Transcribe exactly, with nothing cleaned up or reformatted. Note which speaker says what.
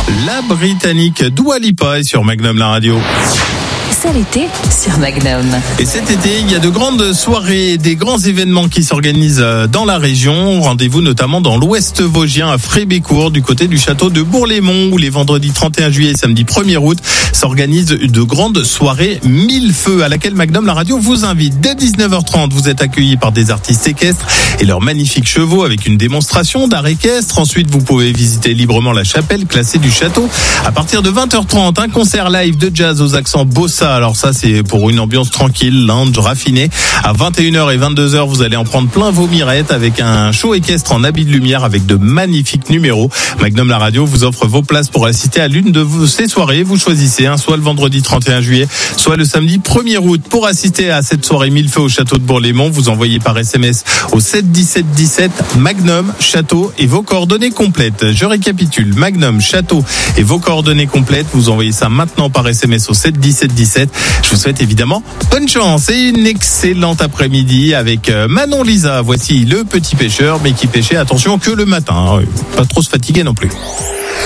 Speaker 1: La Britannique Dua Lipa est sur Magnum la radio.
Speaker 2: C'est l'été sur Magnum.
Speaker 1: Et cet été, il y a de grandes soirées, des grands événements qui s'organisent dans la région. Rendez-vous notamment dans l'ouest vosgien à Frébécourt, du côté du château de Bourg-les-Monts, où les vendredis trente et un juillet et samedi premier août s'organisent de grandes soirées mille feux, à laquelle Magnum la radio vous invite. Dès dix-neuf heures trente, vous êtes accueillis par des artistes équestres et leurs magnifiques chevaux avec une démonstration d'art équestre. Ensuite, vous pouvez visiter librement la chapelle classée du château. À partir de vingt heures trente, un concert live de jazz aux accents bossa. Alors ça, c'est pour une ambiance tranquille, lounge, raffinée. À vingt et une heures et vingt-deux heures, vous allez en prendre plein vos mirettes avec un show équestre en habit de lumière avec de magnifiques numéros. Magnum la radio vous offre vos places pour assister à l'une de ces soirées. Vous choisissez, hein, soit le vendredi trente et un juillet, soit le samedi premier août. Pour assister à cette soirée mille feux au château de Bourg-les-Monts, vous envoyez par S M S au sept dix-sept dix-sept Magnum, château et vos coordonnées complètes. Je récapitule, Magnum, château et vos coordonnées complètes. Vous envoyez ça maintenant par S M S au sept dix-sept dix-sept. Je vous souhaite évidemment bonne chance et une excellente après-midi avec Manon Lisa. Voici le petit pêcheur, mais qui pêchait, attention, que le matin. Pas trop se fatiguer non plus.